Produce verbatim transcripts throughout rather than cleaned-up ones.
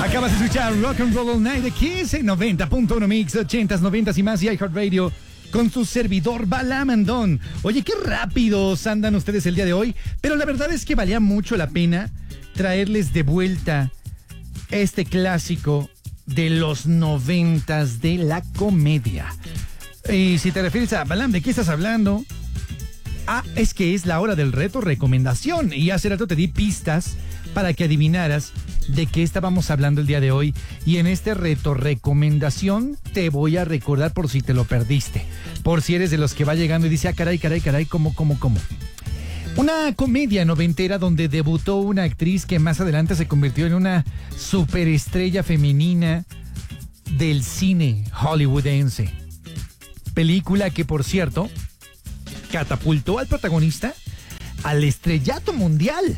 Acabas de escuchar Rock and Roll All Night de Kiss en noventa punto uno Mix, ochentas, noventas y más y iHeartRadio con su servidor Balamandón. Oye, qué rápidos andan ustedes el día de hoy, pero la verdad es que valía mucho la pena traerles de vuelta este clásico de los noventas de la comedia. Y si te refieres a Balam, ¿de qué estás hablando? Ah, es que es la hora del reto recomendación. Y hace rato te di pistas para que adivinaras de qué estábamos hablando el día de hoy. Y en este reto recomendación te voy a recordar por si te lo perdiste. Por si eres de los que va llegando y dice, ah, caray, caray, caray, ¿cómo, cómo, cómo? Una comedia noventera donde debutó una actriz que más adelante se convirtió en una superestrella femenina del cine hollywoodense. Película que, por cierto, catapultó al protagonista al estrellato mundial.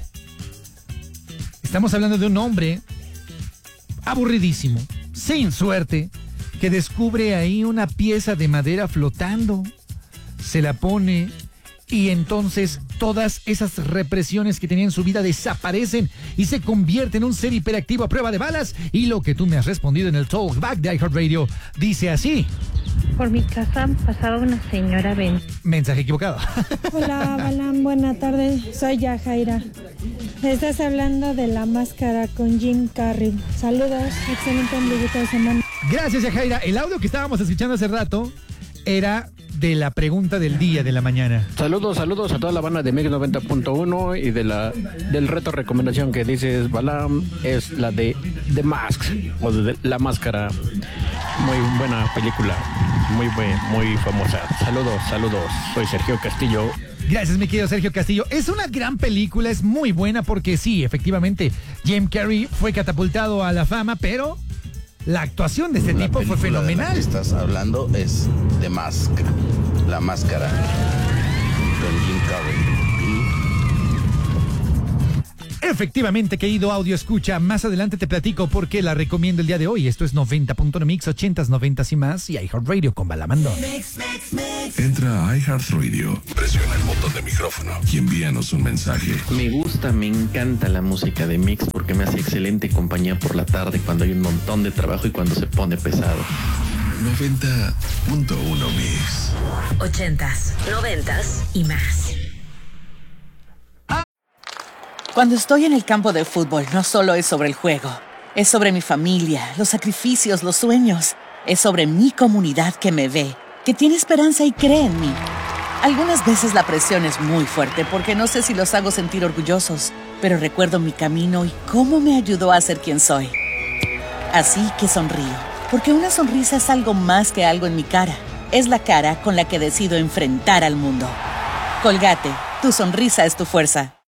Estamos hablando de un hombre aburridísimo, sin suerte, que descubre ahí una pieza de madera flotando, se la pone y entonces todas esas represiones que tenía en su vida desaparecen y se convierte en un ser hiperactivo a prueba de balas. Y lo que tú me has respondido en el Talkback de iHeartRadio dice así: por mi casa pasaba una señora Ben. Mensaje equivocado. Hola, Balam, buena tarde. Soy Yajaira. Estás hablando de La Máscara con Jim Carrey. Saludos, excelente ombliguito de semana. Gracias, Yajaira. El audio que estábamos escuchando hace rato era de la pregunta del día de la mañana. Saludos, saludos a toda la banda de Mix noventa punto uno y de la del reto recomendación que dices, Balam, es la de The Mask o de La Máscara. Muy buena película, muy buena, muy famosa. Saludos, saludos. Soy Sergio Castillo. Gracias, mi querido Sergio Castillo. Es una gran película, es muy buena porque sí, efectivamente, Jim Carrey fue catapultado a la fama, pero la actuación de este la tipo fue fenomenal. De la que estás hablando es The Mask, La Máscara, con Jim Carrey. Efectivamente, querido audio escucha, más adelante te platico por qué la recomiendo el día de hoy. Esto es noventa punto uno Mix, ochentas, noventas y más y iHeartRadio con Balamandón. Entra a iHeartRadio, presiona el botón de micrófono y envíanos un mensaje. Me gusta, me encanta la música de Mix porque me hace excelente compañía por la tarde cuando hay un montón de trabajo y cuando se pone pesado. noventa punto uno Mix. Ochentas, noventas y más. Cuando estoy en el campo de fútbol, no solo es sobre el juego. Es sobre mi familia, los sacrificios, los sueños. Es sobre mi comunidad que me ve, que tiene esperanza y cree en mí. Algunas veces la presión es muy fuerte porque no sé si los hago sentir orgullosos, pero recuerdo mi camino y cómo me ayudó a ser quien soy. Así que sonrío, porque una sonrisa es algo más que algo en mi cara. Es la cara con la que decido enfrentar al mundo. Colgate, tu sonrisa es tu fuerza.